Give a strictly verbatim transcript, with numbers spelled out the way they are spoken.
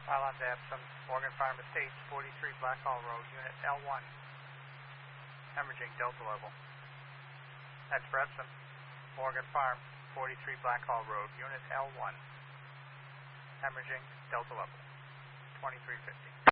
Pylons Epsom, Morgan Farm Estates, forty-three Blackhall Road, Unit L one. Hemorrhaging delta level. That's for Epsom, Morgan Farm, forty-three Blackhall Road, Unit L one. Hemorrhaging delta level. twenty-three fifty.